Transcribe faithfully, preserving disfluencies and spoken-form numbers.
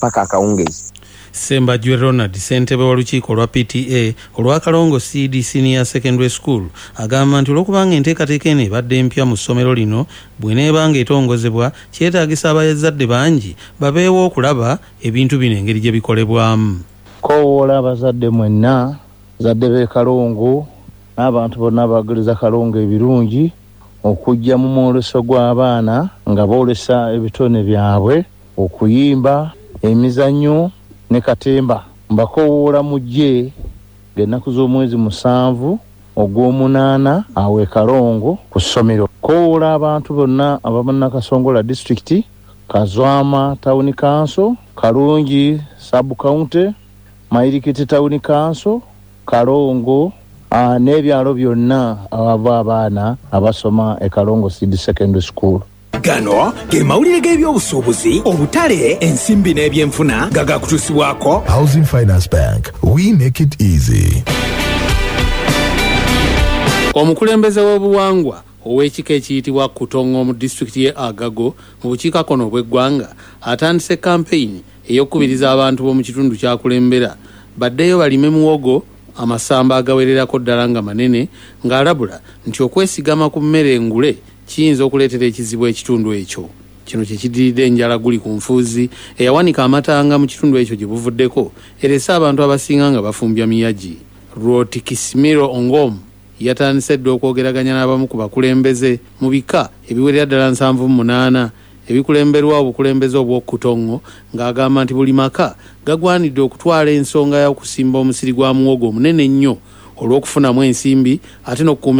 paka akawungezi. Sembajwe Ronald ssentebe w'olukiiko lwa P T A olwa Kalongo C D Senior Secondary School agamba nti olwokubanga enteekateeka eno ebadde empya mu ssomero lino bw'eneebanga etongozebwa kyetaagisa abazadde bangi babeewo okulaba ebintu bino engeri gye bikolebwamu. Koowoola abazadde mwenna zadde b'e Kalongo n'abantu bonna abaagaliza Kalongo ebirungi okujja mu mwoleso gw'abaana nga boolesa ebitone byabwe okuyimba emizannyo ne katemba. Mbakoowoola mujje ng'ennaku z'omwezi musanvu ogw'omunaana awe Kalongo ku ssomero. Koowoola abantu bonna aba Nakasongola District, Kazwama Town Council, Kalungi Sub County, Mairikiti Town Council, Kalongo uh, n'ebyalo byonna abava abaana abasoma e Kalongo C D Secondary School. Gano ge mawulire g'ebyobusuubuzi obutale ensimbi n'ebyenfuna gagakutuusibwako Housing Finance Bank. We make it easy. Omukulembeze w'obuwangwa ow'ekika ekiyitibwa Kutongo mu disitulikiti y'e Agago mu bukiikakkono bw'eggwanga atandise kampeyini ey'okukubiriza abantu b'omu kitundu kyakulembera baddeyo balime muwogo amasamba agawererako ddala nga manene ng'alabula nti okwesigama ku mmere engule kiyinza okuleetera ekizibu ekitundu ekyo. Kino kye kidiridde enjala guli ku nfuuzi eyawanika amatanga mu kitundu ekyo gye buvuddeko erese abantu abasinga nga bafumbya miyagi. Roti Kisimiro Ongom yatandise dde okwogeraganya n'abamu ku bakulembeze mu bika ebiwerera ddala nsanvu mu munaana ebikulemberwa obukulembeze obw'okutongo ng'agamba nti buli maka gagwanidde okutwala ensonga y'okusimba omusiri gwa muwogo omunene ennyo olw'okufunamu ensimbi ate n'okukuuma